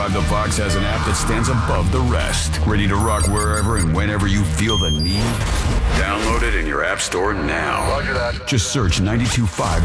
92.5 The Fox has an app that stands above the rest. Ready to rock wherever and whenever you feel the need? Download it in your app store now. Roger that. Just search 92.5